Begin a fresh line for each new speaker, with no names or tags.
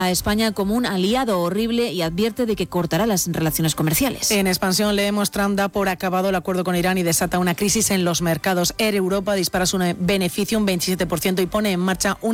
a España como un aliado horrible y advierte de que cortará las relaciones comerciales.
En expansión leemos: Trump da por acabado el acuerdo con Irán y desata una crisis en los mercados. Air Europa dispara su beneficio un 27% y pone en marcha una